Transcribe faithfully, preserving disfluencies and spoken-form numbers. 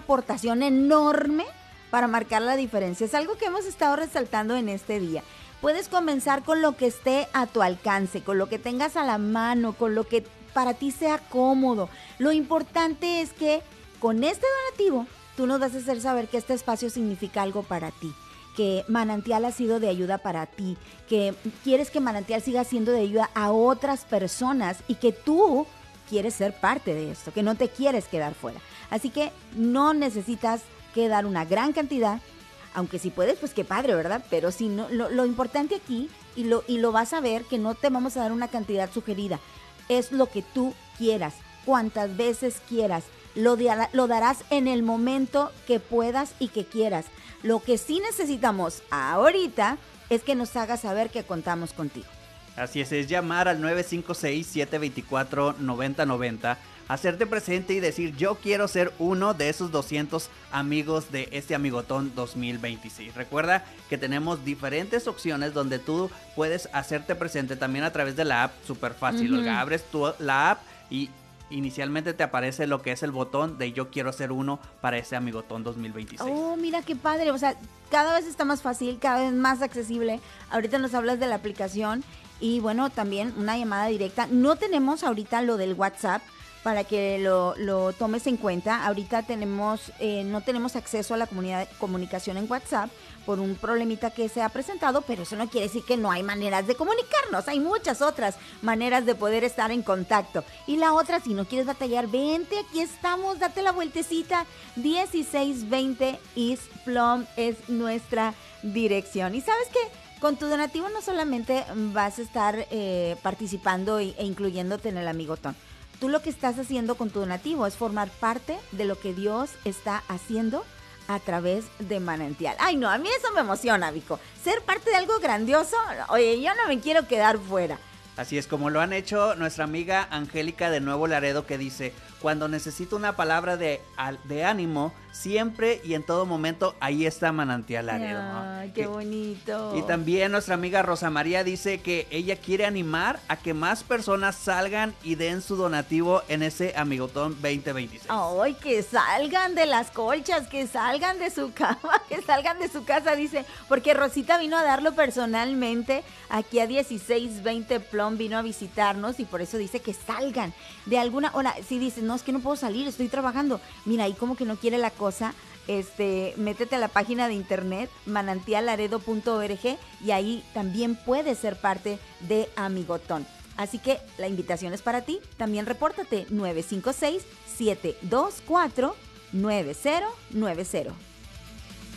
aportación enorme para marcar la diferencia. Es algo que hemos estado resaltando en este día. Puedes comenzar con lo que esté a tu alcance, con lo que tengas a la mano, con lo que para ti sea cómodo. Lo importante es que con este donativo tú nos vas a hacer saber que este espacio significa algo para ti, que Manantial ha sido de ayuda para ti, que quieres que Manantial siga siendo de ayuda a otras personas y que tú quieres ser parte de esto, que no te quieres quedar fuera. Así que no necesitas que dar una gran cantidad, aunque si puedes, pues qué padre, ¿verdad? Pero si no, lo, lo importante aquí, y lo, y lo vas a ver, que no te vamos a dar una cantidad sugerida, es lo que tú quieras, cuantas veces quieras, lo, de, lo darás en el momento que puedas y que quieras. Lo que sí necesitamos ahorita es que nos hagas saber que contamos contigo. Así es, es llamar al nueve cinco seis, siete dos cuatro, nueve cero nueve cero, hacerte presente y decir yo quiero ser uno de esos doscientos amigos de este Amigotón dos mil veintiséis. Recuerda que tenemos diferentes opciones donde tú puedes hacerte presente también a través de la app, súper fácil. Uh-huh. Abres tu, la app y inicialmente te aparece lo que es el botón de yo quiero ser uno para ese Amigotón dos mil veintiséis. Oh, mira qué padre, o sea, cada vez está más fácil, cada vez más accesible. Ahorita nos hablas de la aplicación y bueno, también una llamada directa. No tenemos ahorita lo del WhatsApp para que lo, lo tomes en cuenta. Ahorita tenemos, eh, no tenemos acceso a la comunidad, comunicación en WhatsApp por un problemita que se ha presentado, pero eso no quiere decir que no hay maneras de comunicarnos. Hay muchas otras maneras de poder estar en contacto. Y la otra, si no quieres batallar, vente, aquí estamos, date la vueltecita. dieciséis veinte East Plum es nuestra dirección. ¿Y sabes qué? Con tu donativo no solamente vas a estar eh, participando e incluyéndote en el Amigotón. Tú lo que estás haciendo con tu donativo es formar parte de lo que Dios está haciendo a través de Manantial. Ay, no, a mí eso me emociona, Vico. Ser parte de algo grandioso, oye, yo no me quiero quedar fuera. Así es como lo han hecho nuestra amiga Angélica de Nuevo Laredo, que dice: cuando necesito una palabra de, de ánimo, siempre y en todo momento, ahí está Manantial Laredo, ¿no? Ay, qué que, bonito. Y también nuestra amiga Rosa María dice que ella quiere animar a que más personas salgan y den su donativo en ese Amigotón veinte veintiséis. Ay, que salgan de las colchas, que salgan de su cama, que salgan de su casa, dice, porque Rosita vino a darlo personalmente aquí a dieciséis veinte Plum, vino a visitarnos y por eso dice que salgan de alguna hora. Si dices, no, es que no puedo salir, estoy trabajando, mira, ahí como que no quiere la cosa, este, métete a la página de internet manantial laredo punto org y ahí también puedes ser parte de Amigotón. Así que la invitación es para ti. También repórtate nueve cinco seis, siete dos cuatro, nueve cero nueve cero.